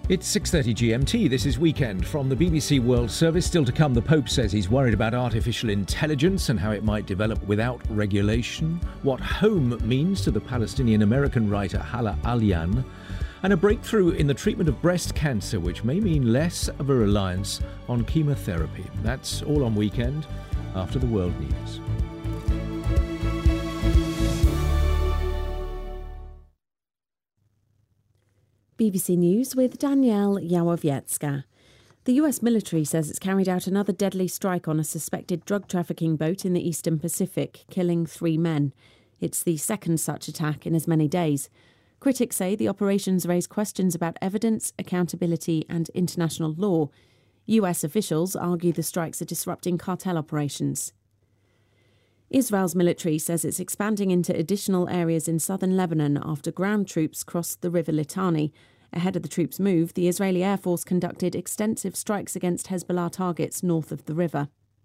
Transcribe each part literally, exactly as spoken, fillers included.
It's six thirty G M T. This is Weekend from the B B C World Service. Still to come, the Pope says he's worried about artificial intelligence and how it might develop without regulation, what home means to the Palestinian-American writer Hala Alyan, and a breakthrough in the treatment of breast cancer, which may mean less of a reliance on chemotherapy. That's all on Weekend after the world news. B B C News with Danielle Yawowiecka. The U S military says it's carried out another deadly strike on a suspected drug trafficking boat in the Eastern Pacific, killing three men. It's the second such attack in as many days. Critics say the operations raise questions about evidence, accountability and international law. U S officials argue the strikes are disrupting cartel operations. Israel's military says it's expanding into additional areas in southern Lebanon after ground troops crossed the river Litani. Ahead of the troops' move, the Israeli Air Force conducted extensive strikes against Hezbollah targets north of the river.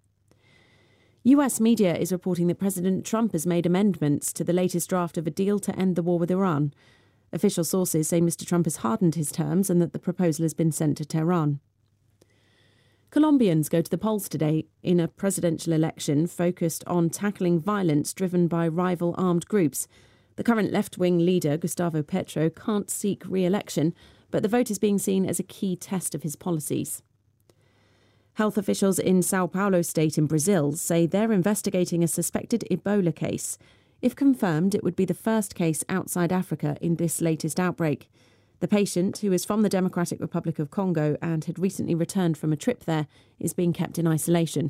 U S media is reporting that President Trump has made amendments to the latest draft of a deal to end the war with Iran. Official sources say Mister Trump has hardened his terms and that the proposal has been sent to Tehran. Colombians go to the polls today in a presidential election focused on tackling violence driven by rival armed groups. The current left-wing leader, Gustavo Petro, can't seek re-election, but the vote is being seen as a key test of his policies. Health officials in Sao Paulo state in Brazil say they're investigating a suspected Ebola case. If confirmed, it would be the first case outside Africa in this latest outbreak. The patient, who is from the Democratic Republic of Congo and had recently returned from a trip there, is being kept in isolation.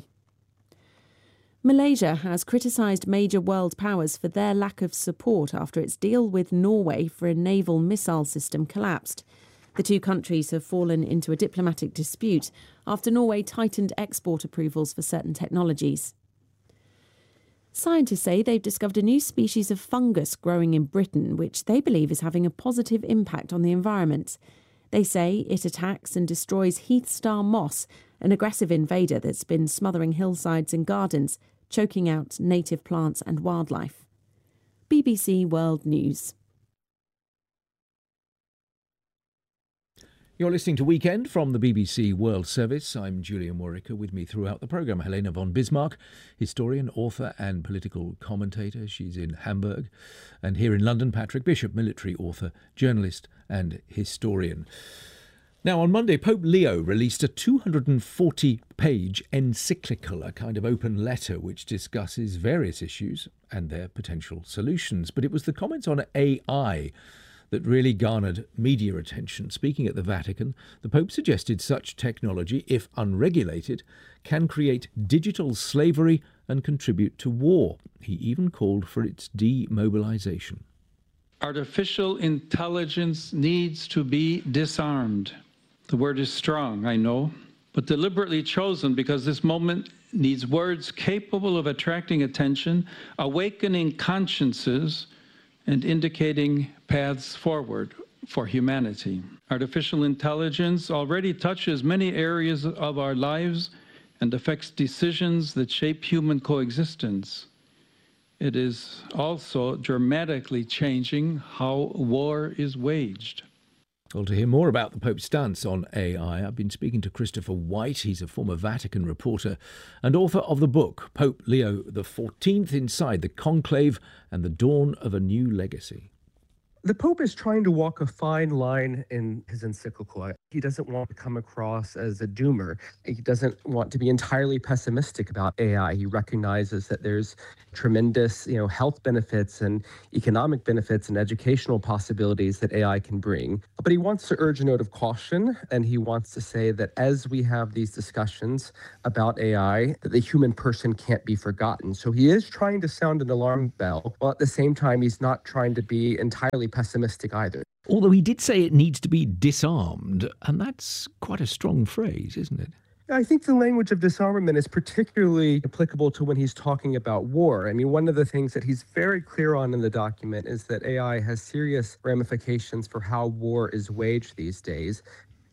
Malaysia has criticised major world powers for their lack of support after its deal with Norway for a naval missile system collapsed. The two countries have fallen into a diplomatic dispute after Norway tightened export approvals for certain technologies. Scientists say they've discovered a new species of fungus growing in Britain, which they believe is having a positive impact on the environment. They say it attacks and destroys heath star moss, an aggressive invader that's been smothering hillsides and gardens, choking out native plants and wildlife. B B C World News. You're listening to Weekend from the B B C World Service. I'm Julian Warwicker. With me throughout the programme, Helena von Bismarck, historian, author and political commentator. She's in Hamburg. And here in London, Patrick Bishop, military author, journalist and historian. Now, on Monday, Pope Leo released a two hundred forty page encyclical, a kind of open letter which discusses various issues and their potential solutions. But it was the comments on A I that really garnered media attention. Speaking at the Vatican, the Pope suggested such technology, if unregulated, can create digital slavery and contribute to war. He even called for its demobilization. Artificial intelligence needs to be disarmed. The word is strong, I know, but deliberately chosen because this moment needs words capable of attracting attention, awakening consciences, and indicating paths forward for humanity. Artificial intelligence already touches many areas of our lives and affects decisions that shape human coexistence. It is also dramatically changing how war is waged. Well, to hear more about the Pope's stance on A I, I've been speaking to Christopher White. He's a former Vatican reporter and author of the book Pope Leo the fourteenth, Inside the Conclave and the Dawn of a New Legacy. The Pope is trying to walk a fine line in his encyclical. He doesn't want to come across as a doomer. He doesn't want to be entirely pessimistic about A I. He recognizes that there's tremendous, you know, health benefits and economic benefits and educational possibilities that A I can bring. But he wants to urge a note of caution, and he wants to say that as we have these discussions about A I, that the human person can't be forgotten. So he is trying to sound an alarm bell, while at the same time he's not trying to be entirely pessimistic either. Although he did say it needs to be disarmed, and that's quite a strong phrase, isn't it? I think the language of disarmament is particularly applicable to when he's talking about war. I mean, one of the things that he's very clear on in the document is that A I has serious ramifications for how war is waged these days.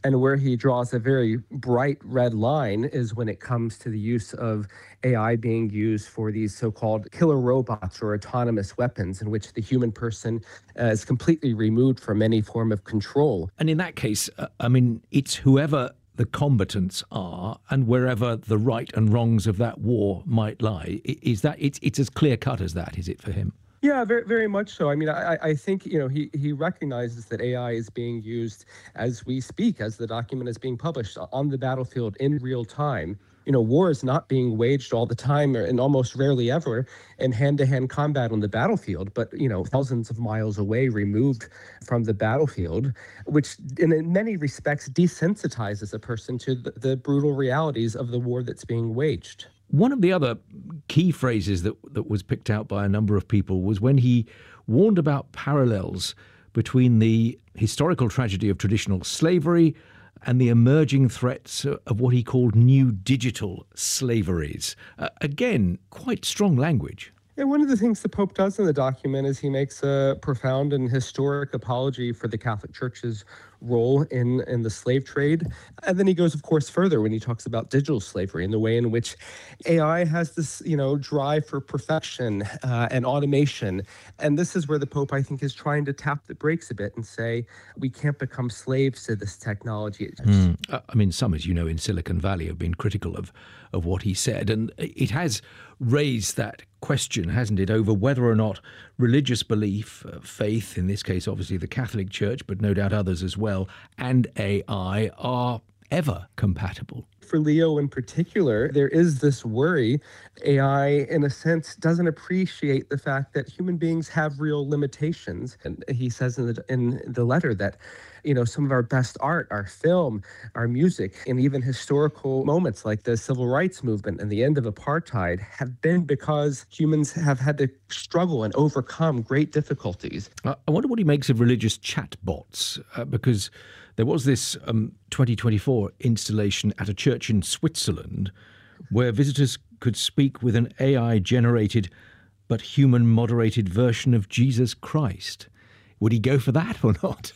And where he draws a very bright red line is when it comes to the use of A I being used for these so-called killer robots or autonomous weapons in which the human person uh, is completely removed from any form of control. And in that case, uh, I mean, it's whoever the combatants are and wherever the right and wrongs of that war might lie. Is that it's it's as clear cut as that, is it, for him? Yeah, very, very much so. I mean, I, I think, you know, he, he recognizes that A I is being used as we speak, as the document is being published on the battlefield in real time. You know, war is not being waged all the time and almost rarely ever in hand-to-hand combat on the battlefield, but, you know, thousands of miles away, removed from the battlefield, which in many respects desensitizes a person to the, the brutal realities of the war that's being waged. One of the other key phrases that, that was picked out by a number of people was when he warned about parallels between the historical tragedy of traditional slavery and the emerging threats of what he called new digital slaveries. Uh, again, quite strong language. Yeah, one of the things the Pope does in the document is he makes a profound and historic apology for the Catholic Church's role in, in the slave trade. And then he goes, of course, further when he talks about digital slavery and the way in which A I has this, you know, drive for perfection uh, and automation. And this is where the Pope, I think, is trying to tap the brakes a bit and say, we can't become slaves to this technology. Mm. I mean, some, as you know, in Silicon Valley have been critical of, of what he said. And it has raised that question, hasn't it, over whether or not religious belief, uh, faith, in this case, obviously the Catholic Church, but no doubt others as well, and A I are ever compatible. For Leo in particular, there is this worry. A I, in a sense, doesn't appreciate the fact that human beings have real limitations. And he says in the, in the letter that, you know, some of our best art, our film, our music, and even historical moments like the civil rights movement and the end of apartheid have been because humans have had to struggle and overcome great difficulties. I wonder what he makes of religious chatbots, uh, because there was this um, twenty twenty-four installation at a church in Switzerland where visitors could speak with an A I-generated but human-moderated version of Jesus Christ. Would he go for that or not?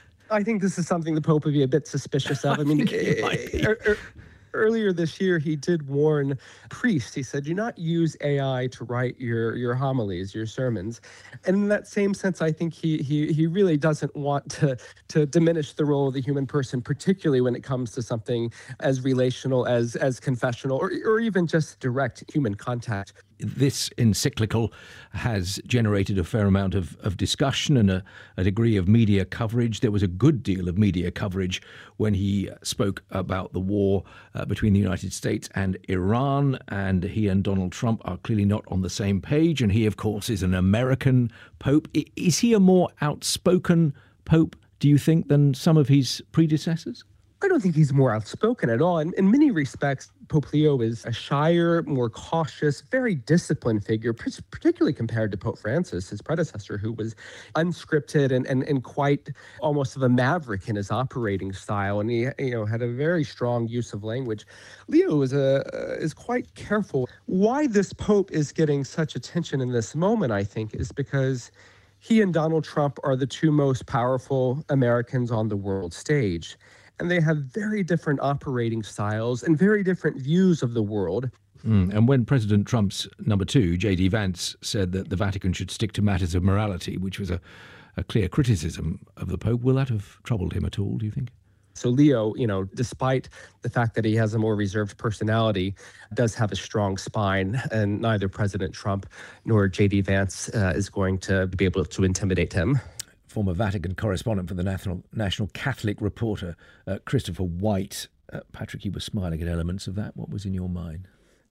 I think this is something the Pope would be a bit suspicious of. I, I mean, er, er, earlier this year, he did warn priests. He said, do not use A I to write your, your homilies, your sermons. And in that same sense, I think he he he really doesn't want to, to diminish the role of the human person, particularly when it comes to something as relational as, as confessional or, or even just direct human contact. This encyclical has generated a fair amount of, of discussion and a, a degree of media coverage. There was a good deal of media coverage when he spoke about the war uh, between the United States and Iran, and he and Donald Trump are clearly not on the same page, and he, of course, is an American pope. Is he a more outspoken pope, do you think, than some of his predecessors? I don't think he's more outspoken at all. In, in many respects, Pope Leo is a shyer, more cautious, very disciplined figure, particularly compared to Pope Francis, his predecessor, who was unscripted and, and, and quite almost of a maverick in his operating style. And he, you know, had a very strong use of language. Leo is, a, uh, is quite careful. Why this Pope is getting such attention in this moment, I think, is because he and Donald Trump are the two most powerful Americans on the world stage. And they have very different operating styles and very different views of the world. Mm, and when President Trump's number two, J D Vance, said that the Vatican should stick to matters of morality, which was a, a clear criticism of the Pope, will that have troubled him at all, do you think? So Leo, you know, despite the fact that he has a more reserved personality, does have a strong spine, and neither President Trump nor J D Vance uh, is going to be able to intimidate him. Former Vatican correspondent for the National, National Catholic Reporter, uh, Christopher White. Uh, Patrick, you were smiling at elements of that. What was in your mind?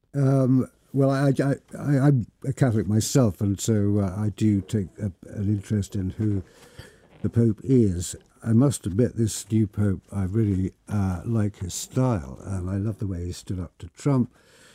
Um, well, I, I, I, I'm a Catholic myself, and so uh, I do take a, an interest in who the Pope is. I must admit, this new Pope, I really uh, like his style, and I love the way he stood up to Trump.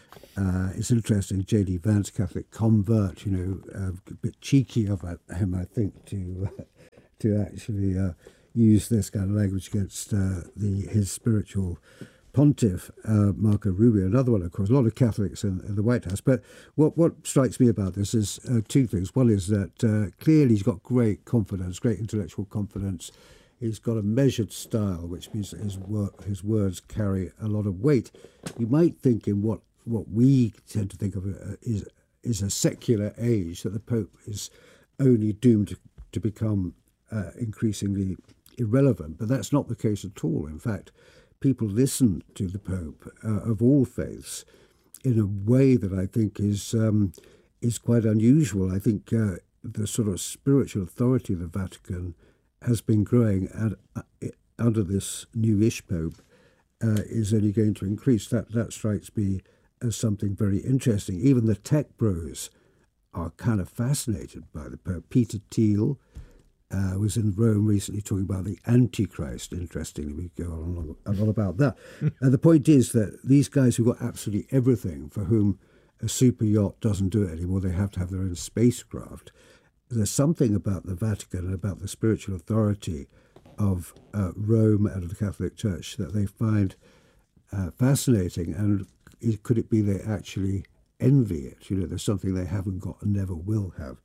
Uh, it's interesting, J D Vance, Catholic convert, you know, uh, a bit cheeky of him, I think, to... Uh, to actually uh, use this kind of language against uh, the his spiritual pontiff, uh, Marco Rubio, another one, of course, a lot of Catholics in, in the White House. But what, what strikes me about this is uh, two things. One is that uh, clearly he's got great confidence, great intellectual confidence He's got a measured style, which means that his, wor- his words carry a lot of weight. You might think in what, what we tend to think of uh, is, is a secular age, that the Pope is only doomed to, to become uh, increasingly irrelevant. But that's not the case at all. In fact, people listen to the Pope uh, of all faiths in a way that I think is um, is quite unusual. I think uh, the sort of spiritual authority of the Vatican has been growing, and uh, under this newish Pope uh, is only going to increase. That that strikes me as something very interesting. Even the tech bros are kind of fascinated by the Pope. Peter Thiel uh, was in Rome recently talking about the Antichrist. Interestingly, we go on a lot about that. And the point is that these guys who've got absolutely everything, for whom a super yacht doesn't do it anymore, they have to have their own spacecraft. There's something about the Vatican and about the spiritual authority of uh, Rome and of the Catholic Church that they find uh, fascinating. And it, could it be they actually envy it? You know, there's something they haven't got and never will have.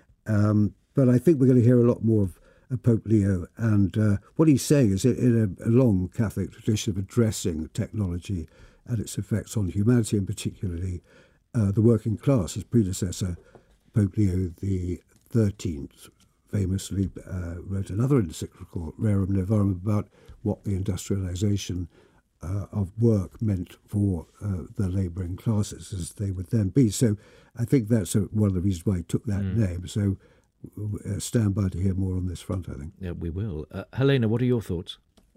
Um, but I think we're going to hear a lot more of, of Pope Leo. And uh, what he's saying is, in a, a long Catholic tradition of addressing technology and its effects on humanity, and particularly uh, the working class, his predecessor, Pope Leo the thirteenth, famously uh, wrote another encyclical, Rerum Novarum, about what the industrialization uh, of work meant for uh, the labouring classes as they would then be. So I think that's a, one of the reasons why he took that mm. name. So uh, stand by to hear more on this front, I think. Yeah, we will. Uh, Helena, what are your thoughts?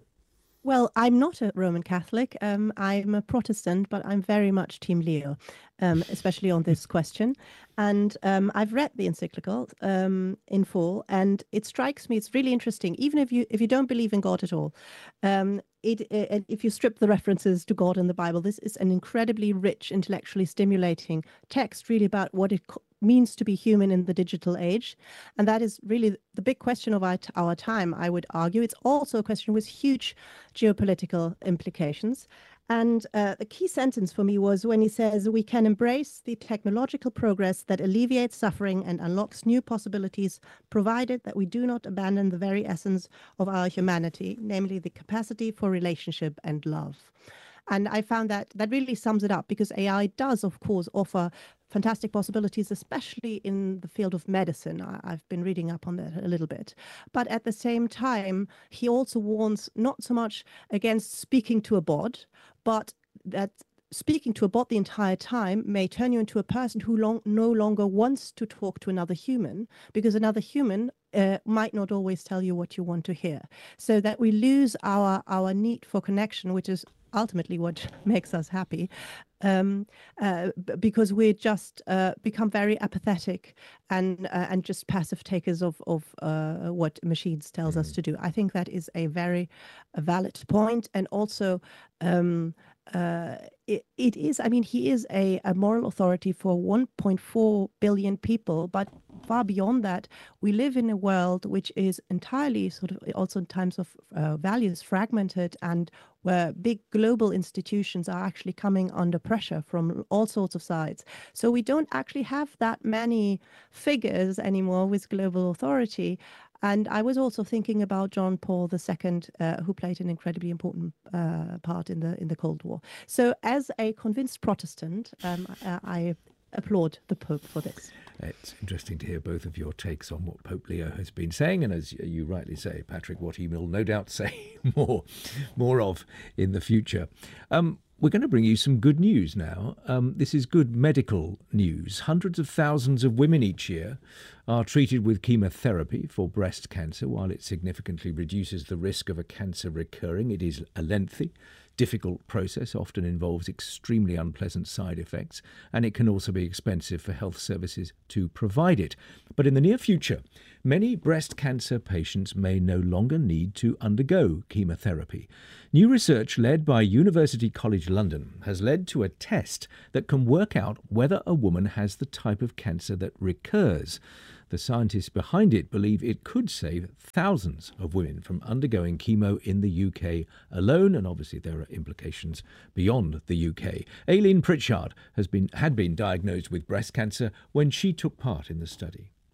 Well, I'm not a Roman Catholic. Um, I'm a Protestant, but I'm very much Team Leo, um, especially on this question. And um, I've read the encyclical um, in full, and it strikes me, it's really interesting, even if you if you don't believe in God at all, um, it, it if you strip the references to God in the Bible, this is an incredibly rich, intellectually stimulating text, really about what it co- means to be human in the digital age. And that is really the big question of our, our time, I would argue. It's also a question with huge geopolitical implications. And uh, the key sentence for me was when he says, we can embrace the technological progress that alleviates suffering and unlocks new possibilities, provided that we do not abandon the very essence of our humanity, namely the capacity for relationship and love. And I found that that really sums it up, because A I does, of course, offer fantastic possibilities, especially in the field of medicine. I, I've been reading up on that a little bit. But at the same time, he also warns not so much against speaking to a bot, but that speaking to a bot the entire time may turn you into a person who long, no longer wants to talk to another human, because another human uh, might not always tell you what you want to hear. So that we lose our, our need for connection, which is ultimately what makes us happy, um, uh, b- because we just uh, become very apathetic and uh, and just passive takers of of uh, what machines tells mm-hmm. us to do. I think that is a very a valid point, and also um, uh, it, it is. I mean, he is a, a moral authority for one point four billion people, but far beyond that, we live in a world which is entirely sort of also in terms of uh, values fragmented, and where big global institutions are actually coming under pressure from all sorts of sides. So we don't actually have that many figures anymore with global authority. And I was also thinking about John Paul the Second, uh, who played an incredibly important uh, part in the in the Cold War. So as a convinced Protestant, um, I, I applaud the Pope for this. It's interesting to hear both of your takes on what Pope Leo has been saying, and as you rightly say, Patrick, what he will no doubt say more, more of in the future. Um, we're going to bring you some good news now. Um, this is good medical news. Hundreds of thousands of women each year are treated with chemotherapy for breast cancer. While it significantly reduces the risk of a cancer recurring, it is a lengthy, difficult process, often involves extremely unpleasant side effects, and it can also be expensive for health services to provide it. But in the near future, many breast cancer patients may no longer need to undergo chemotherapy. New research led by University College London has led to a test that can work out whether a woman has the type of cancer that recurs. The scientists behind it believe it could save thousands of women from undergoing chemo in the U K alone, and obviously there are implications beyond the U K. Aileen Pritchard has been had been diagnosed with breast cancer when she took part in the study.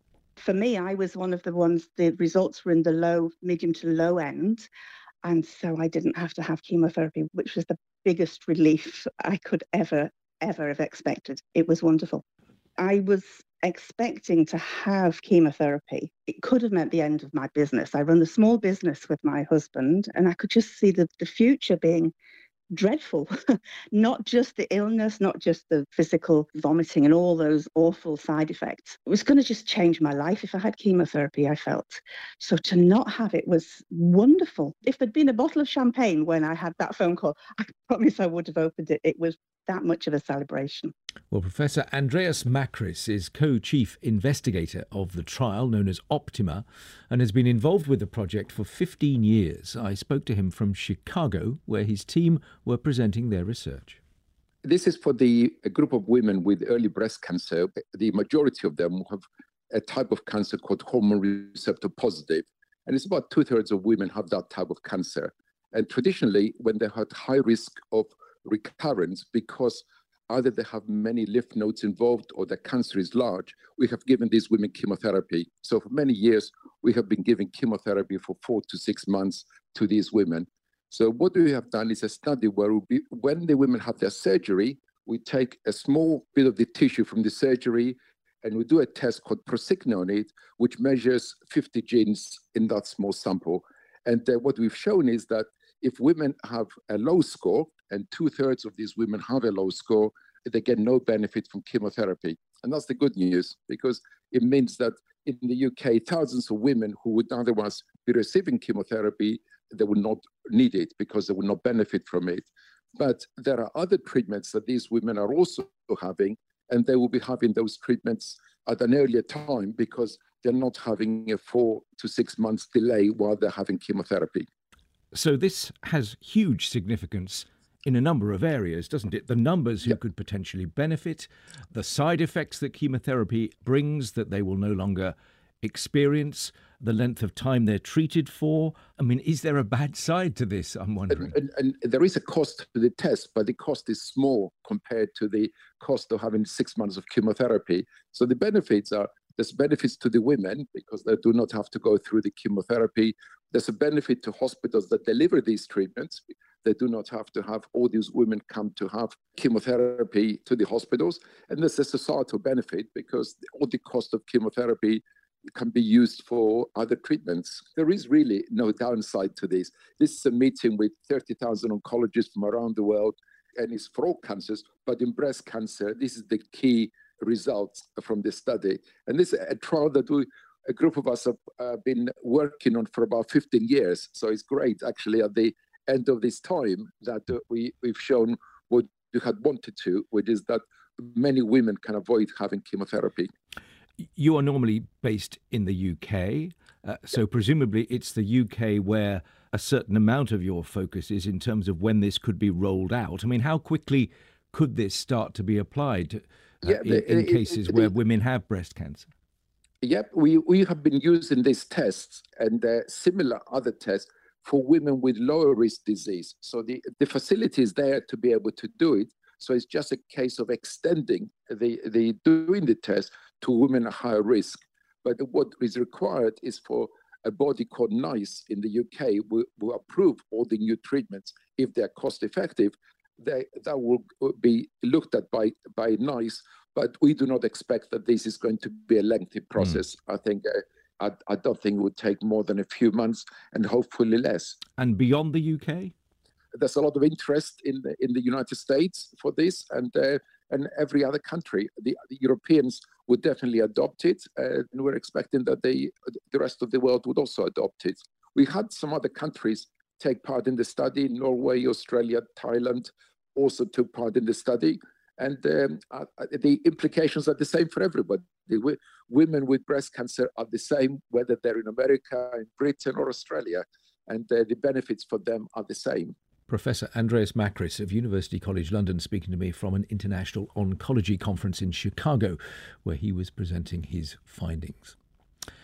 For me, I was one of the ones, the results were in the low, medium to low end. And so I didn't have to have chemotherapy, which was the biggest relief I could ever, ever have expected. It was wonderful. I was expecting to have chemotherapy. It could have meant the end of my business. I run a small business with my husband, and I could just see the, the future being dreadful. Not just the illness, not just the physical vomiting and all those awful side effects. It was going to just change my life if I had chemotherapy, I felt. So to not have it was wonderful. If there'd been a bottle of champagne when I had that phone call, I promise I would have opened it. It was that much of a celebration. Well, Professor Andreas Makris is co-chief investigator of the trial known as Optima and has been involved with the project for fifteen years. I spoke to him from Chicago, where his team were presenting their research. This is for the a group of women with early breast cancer. The majority of them have a type of cancer called hormone receptor positive. And it's about two-thirds of women have that type of cancer. And traditionally, when they had high risk of recurrence because either they have many lymph nodes involved or the cancer is large, we have given these women chemotherapy. So for many years, we have been giving chemotherapy for four to six months to these women. So what we have done is a study where we, when the women have their surgery, we take a small bit of the tissue from the surgery and we do a test called Prosigna on it, which measures fifty genes in that small sample. And uh, what we've shown is that if women have a low score, and two-thirds of these women have a low score, they get no benefit from chemotherapy. And that's the good news, because it means that in the U K, thousands of women who would otherwise be receiving chemotherapy, they would not need it because they would not benefit from it. But there are other treatments that these women are also having, and they will be having those treatments at an earlier time because they're not having a four to six months delay while they're having chemotherapy. So this has huge significance in a number of areas, doesn't it? The numbers who yep. could potentially benefit, the side effects that chemotherapy brings that they will no longer experience, the length of time they're treated for. I mean, is there a bad side to this, I'm wondering? And, and, and there is a cost to the test, but the cost is small compared to the cost of having six months of chemotherapy. So the benefits are, there's benefits to the women because they do not have to go through the chemotherapy. There's a benefit to hospitals that deliver these treatments. They do not have to have all these women come to have chemotherapy to the hospitals. And there's a societal benefit because all the cost of chemotherapy can be used for other treatments. There is really no downside to this. This is a meeting with thirty thousand oncologists from around the world, and it's for all cancers. But in breast cancer, this is the key results from this study. And this is a trial that we, a group of us have uh, been working on for about fifteen years. So it's great, actually, at the end of this time that uh, we, we've shown what you had wanted to, which is that many women can avoid having chemotherapy. You are normally based in the U K, uh, so presumably it's the U K where a certain amount of your focus is in terms of when this could be rolled out. I mean, how quickly could this start to be applied uh, yeah, the, in, in it, cases it, where the, women have breast cancer? Yep, we, we have been using these tests and uh, similar other tests for women with lower risk disease. So the, the facility is there to be able to do it. So it's just a case of extending the, the doing the test to women at higher risk. But what is required is for a body called NICE in the U K will, will approve all the new treatments if they're cost effective. They, that will be looked at by, by NICE, but we do not expect that this is going to be a lengthy process. Mm. I think uh, I, I don't think it would take more than a few months and hopefully less. And beyond the U K? There's a lot of interest in the, in the United States for this and uh, and every other country. The, the Europeans would definitely adopt it, uh, and we're expecting that they, the rest of the world would also adopt it. We had some other countries take part in the study. Norway, Australia, Thailand also took part in the study. And um, uh, the implications are the same for everybody. The w- women with breast cancer are the same, whether they're in America, in Britain, or Australia. And uh, the benefits for them are the same. Professor Andreas Makris of University College London speaking to me from an international oncology conference in Chicago, where he was presenting his findings.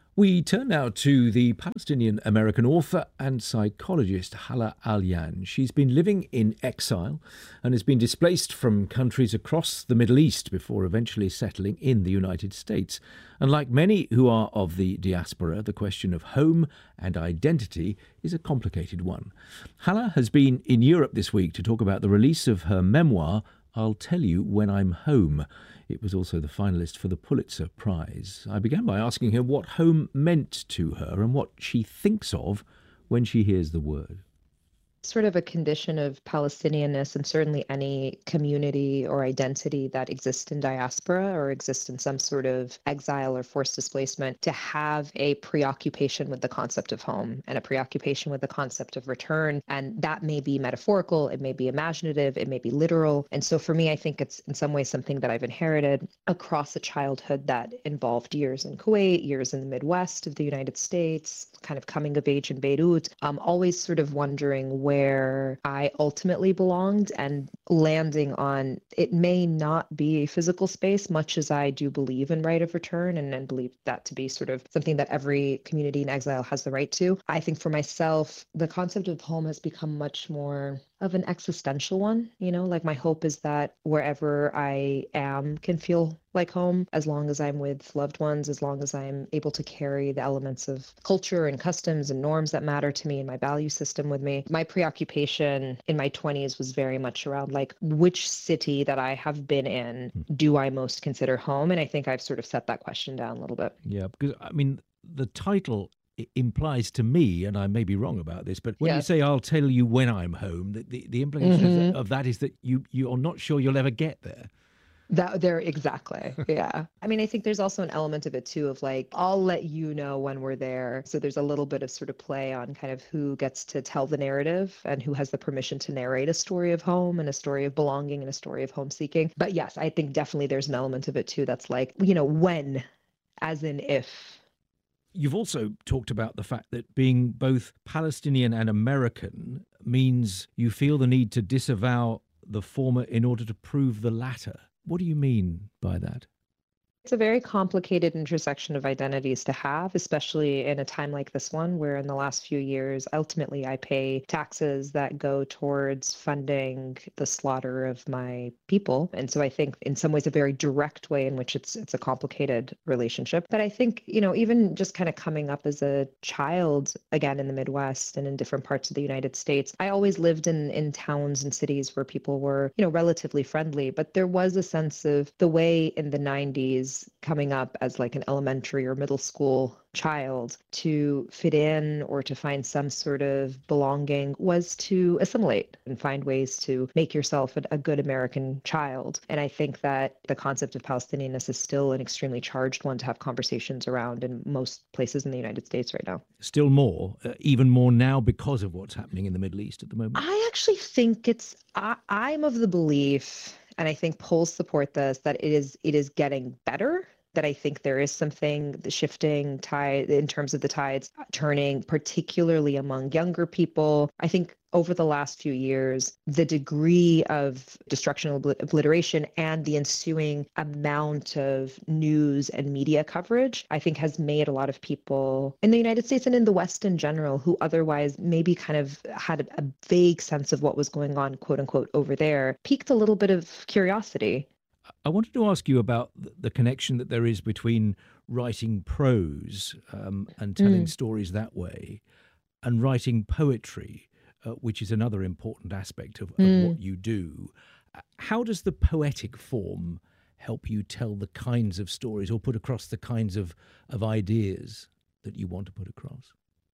We turn now to the Palestinian-American author and psychologist Hala Alyan. She's been living in exile and has been displaced from countries across the Middle East before eventually settling in the United States. And like many who are of the diaspora, the question of home and identity is a complicated one. Hala has been in Europe this week to talk about the release of her memoir, I'll Tell You When I'm Home. It was also the finalist for the Pulitzer Prize. I began by asking her what home meant to her and what she thinks of when she hears the word. Sort of a condition of Palestinianness, and certainly any community or identity that exists in diaspora or exists in some sort of exile or forced displacement, to have a preoccupation with the concept of home and a preoccupation with the concept of return. And that may be metaphorical, it may be imaginative, it may be literal. And so for me, I think it's in some ways something that I've inherited across a childhood that involved years in Kuwait, years in the Midwest of the United States, kind of coming of age in Beirut, um, always sort of wondering where I ultimately belonged and landing on it may not be a physical space, much as I do believe in right of return and, and believe that to be sort of something that every community in exile has the right to. I think for myself, the concept of home has become much more of an existential one. You know, like my hope is that wherever I am can feel like home, as long as I'm with loved ones, as long as I'm able to carry the elements of culture and customs and norms that matter to me and my value system with me. My preoccupation in my twenties was very much around like, which city that I have been in do I most consider home? And I think I've sort of set that question down a little bit. Yeah, because I mean, the title implies to me, and I may be wrong about this, but when yes. you say I'll tell you when I'm home, the, the, the implication mm-hmm. of, that, of that is that you, you're not sure you'll ever get there. That there exactly. Yeah. I mean, I think there's also an element of it too of like, I'll let you know when we're there. So there's a little bit of sort of play on kind of who gets to tell the narrative and who has the permission to narrate a story of home and a story of belonging and a story of home seeking. But yes, I think definitely there's an element of it too that's like, you know, when, as in if. You've also talked about the fact that being both Palestinian and American means you feel the need to disavow the former in order to prove the latter. What do you mean by that? It's a very complicated intersection of identities to have, especially in a time like this one, where in the last few years, ultimately I pay taxes that go towards funding the slaughter of my people. And so I think in some ways a very direct way in which it's it's a complicated relationship. But I think, you know, even just kind of coming up as a child, again, in the Midwest and in different parts of the United States, I always lived in, in towns and cities where people were, you know, relatively friendly. But there was a sense of the way in the nineties coming up as like an elementary or middle school child to fit in or to find some sort of belonging was to assimilate and find ways to make yourself a, a good American child. And I think that the concept of Palestinianness is still an extremely charged one to have conversations around in most places in the United States right now. Still more, uh, even more now because of what's happening in the Middle East at the moment. I actually think it's, I, I'm of the belief, and I think polls support this, that it is it is getting better, that I think there is something, the shifting tide in terms of the tides turning, particularly among younger people. I think over the last few years, the degree of destruction, obliteration, and the ensuing amount of news and media coverage, I think has made a lot of people in the United States and in the West in general, who otherwise maybe kind of had a, a vague sense of what was going on, quote unquote, over there, piqued a little bit of curiosity. I wanted to ask you about the connection that there is between writing prose um, and telling mm. stories that way and writing poetry, uh, which is another important aspect of, of mm. what you do. How does the poetic form help you tell the kinds of stories or put across the kinds of, of ideas that you want to put across?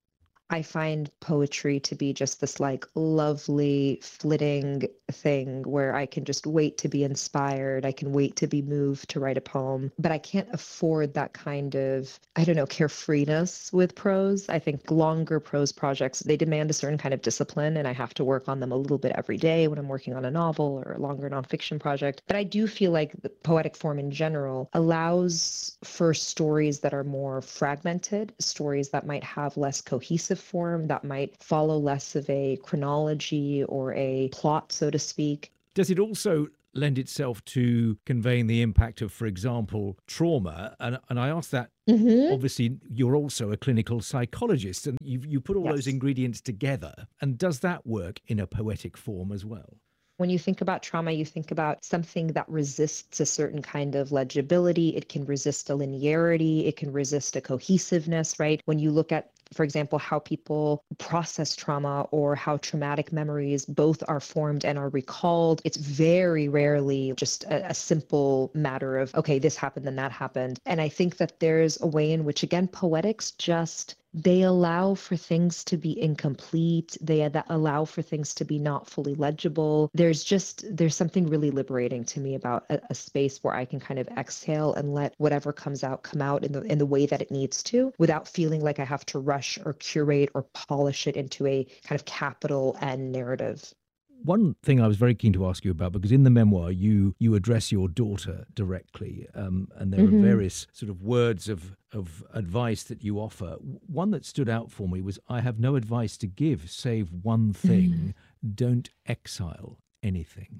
I find poetry to be just this like lovely flitting thing where I can just wait to be inspired. I can wait to be moved to write a poem, but I can't afford that kind of, I don't know, carefreeness with prose. I think longer prose projects, they demand a certain kind of discipline, and I have to work on them a little bit every day when I'm working on a novel or a longer nonfiction project. But I do feel like the poetic form in general allows for stories that are more fragmented, stories that might have less cohesive form, that might follow less of a chronology or a plot, so to speak. Does it also lend itself to conveying the impact of, for example, trauma. And, and I ask that, Mm-hmm. obviously, you're also a clinical psychologist, and you you put all Yes. those ingredients together. And does that work in a poetic form as well? When you think about trauma, you think about something that resists a certain kind of legibility. It can resist a linearity. It can resist a cohesiveness, right? When you look at, for example, how people process trauma or how traumatic memories both are formed and are recalled, it's very rarely just a, a simple matter of, okay, this happened, then that happened. And I think that there's a way in which, again, poetics just they allow for things to be incomplete. They that allow for things to be not fully legible. There's just, there's something really liberating to me about a, a space where I can kind of exhale and let whatever comes out come out in the in the way that it needs to, without feeling like I have to rush or curate or polish it into a kind of capital N narrative. One thing I was very keen to ask you about, because in the memoir you you address your daughter directly, um, and there Mm-hmm. are various sort of words of, of advice that you offer. One that stood out for me was, I have no advice to give save one thing, don't exile anything.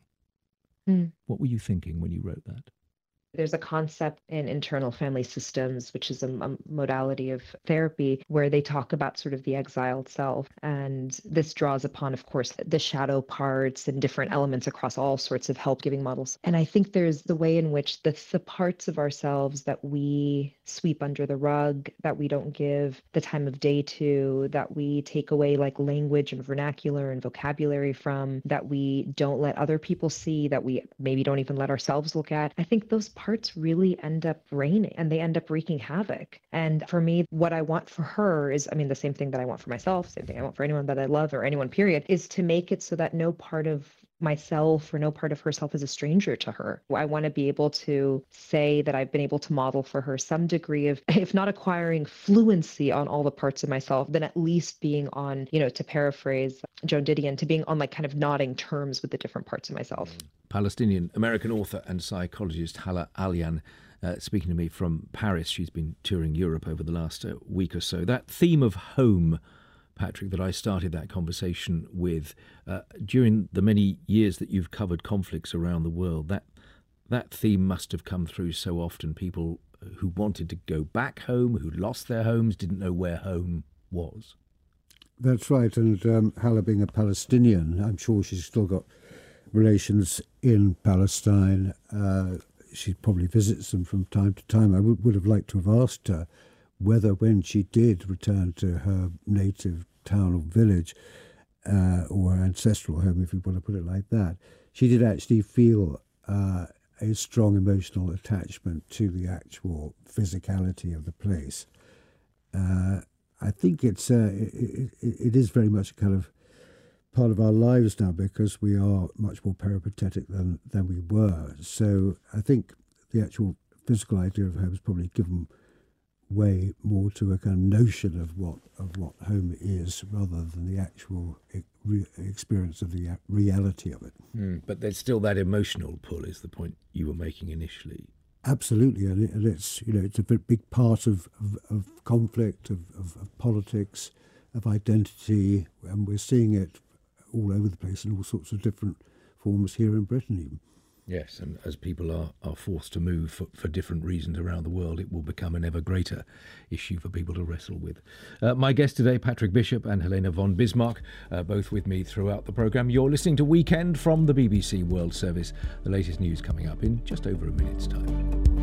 Mm. What were you thinking when you wrote that? There's a concept in internal family systems, which is a, a modality of therapy, where they talk about sort of the exiled self. And this draws upon, of course, the shadow parts and different elements across all sorts of help-giving models. And I think there's the way in which the, the parts of ourselves that we sweep under the rug, that we don't give the time of day to, that we take away like language and vernacular and vocabulary from, that we don't let other people see, that we maybe don't even let ourselves look at. I think those parts parts really end up reigning and they end up wreaking havoc. And for me, what I want for her is, I mean, the same thing that I want for myself, same thing I want for anyone that I love or anyone, period, is to make it so that no part of myself or no part of herself is a stranger to her. I want to be able to say that I've been able to model for her some degree of, if not acquiring fluency on all the parts of myself, then at least being on, you know, to paraphrase Joan Didion, to being on like kind of nodding terms with the different parts of myself. Palestinian American author and psychologist Hala Alian uh, speaking to me from Paris. She's been touring Europe over the last uh, week or so. That theme of home, Patrick, that I started that conversation with, uh, during the many years that you've covered conflicts around the world, that that theme must have come through so often. People who wanted to go back home, who lost their homes, didn't know where home was. That's right. And um, Hala, being a Palestinian, I'm sure she's still got relations in Palestine. Uh, she probably visits them from time to time. I would, would have liked to have asked her whether when she did return to her native town or village, uh, or her ancestral home, if you want to put it like that, she did actually feel uh, a strong emotional attachment to the actual physicality of the place. Uh, I think it's uh, it, it, it is very much a kind of part of our lives now, because we are much more peripatetic than, than we were. So I think the actual physical idea of home has probably given way more to a kind of notion of what of what home is, rather than the actual re- experience of the reality of it. Mm, but there's still that emotional pull, is the point you were making initially. Absolutely, and, it, and it's you know it's a big part of, of, of conflict, of, of, of politics, of identity, and we're seeing it all over the place in all sorts of different forms here in Britain even. Yes, and as people are, are forced to move for, for different reasons around the world, it will become an ever greater issue for people to wrestle with. Uh, my guests today, Patrick Bishop and Helena von Bismarck, uh, both with me throughout the programme. You're listening to Weekend from the B B C World Service. The latest news coming up in just over a minute's time.